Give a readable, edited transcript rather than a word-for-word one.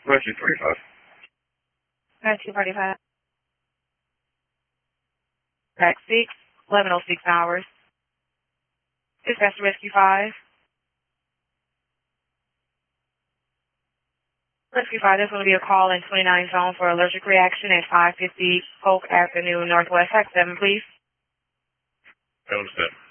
1945. 1945. Track 6, 11:06 hours. Dispatch to Rescue 5. Rescue 5, there's going to be a call in 29 zone for allergic reaction at 550 Polk Avenue Northwest. Track 7, please. I understand.